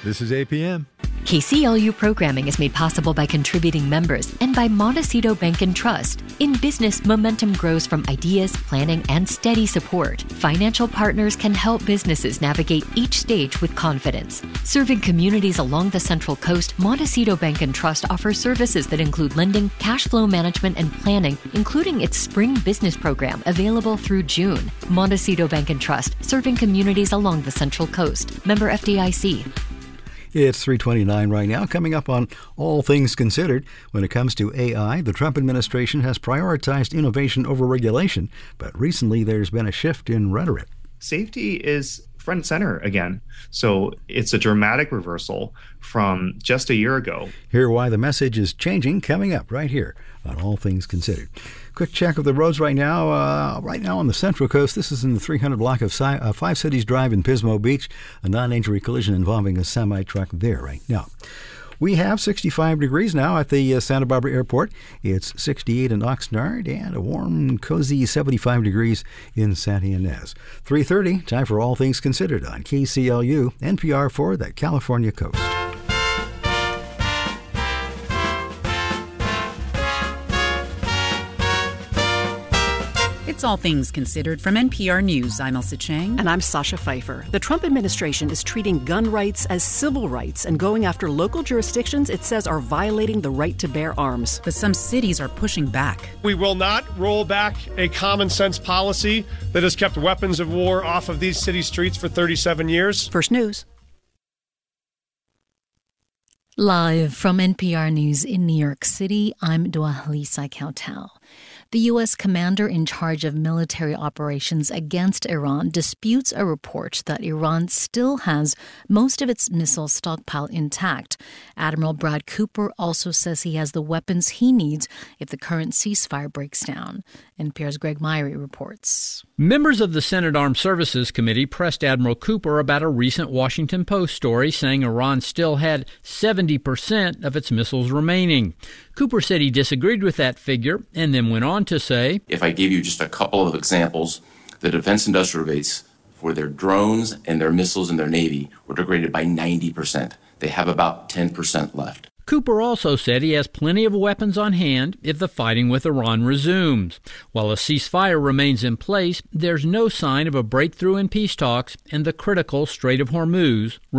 This is APM. KCLU programming is made possible by contributing members and by Montecito Bank and Trust. In business, momentum grows from ideas, planning, and steady support. Financial partners can help businesses navigate each stage with confidence. Serving communities along the Central Coast, Montecito Bank and Trust offers services that include lending, cash flow management, and planning, including its Spring Business Program, available through June. Montecito Bank and Trust, serving communities along the Central Coast. Member FDIC. It's 3:29 right now. Coming up on All Things Considered, when it comes to AI, the Trump administration has prioritized innovation over regulation, but recently there's been a shift in rhetoric. Safety is front and center again. So it's a dramatic reversal from just a year ago. Hear why the message is changing coming up right here on All Things Considered. Quick check of the roads right now. On the Central Coast, this is in the 300 block of Five Cities Drive in Pismo Beach. A non-injury collision involving a semi-truck there right now. We have 65 degrees now at the Santa Barbara Airport. It's 68 in Oxnard and a warm, cozy 75 degrees in Santa Ynez. 3:30, time for All Things Considered on KCLU, NPR for the California Coast. It's All Things Considered from NPR News. I'm Elsa Chang. And I'm Sasha Pfeiffer. The Trump administration is treating gun rights as civil rights and going after local jurisdictions it says are violating the right to bear arms. But some cities are pushing back. We will not roll back a common sense policy that has kept weapons of war off of these city streets for 37 years. First News. Live from NPR News in New York City, I'm Dwalisa Kautal. The U.S. commander in charge of military operations against Iran disputes a report that Iran still has most of its missile stockpile intact. Admiral Brad Cooper also says he has the weapons he needs if the current ceasefire breaks down. NPR's Greg Myrie reports. Members of the Senate Armed Services Committee pressed Admiral Cooper about a recent Washington Post story saying Iran still had 70% of its missiles remaining. Cooper said he disagreed with that figure and then went on to say, if I gave you just a couple of examples, the Defense Industrial Base, for their drones and their missiles and their Navy, were degraded by 90%. They have about 10% left. Cooper also said he has plenty of weapons on hand if the fighting with Iran resumes. While a ceasefire remains in place, there's no sign of a breakthrough in peace talks, and the critical Strait of Hormuz